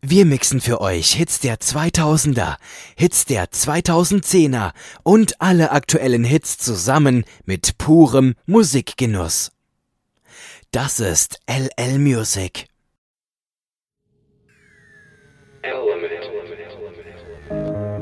Wir mixen für euch Hits der 2000er, Hits der 2010er und alle aktuellen Hits zusammen mit purem Musikgenuss. Das ist LL Music.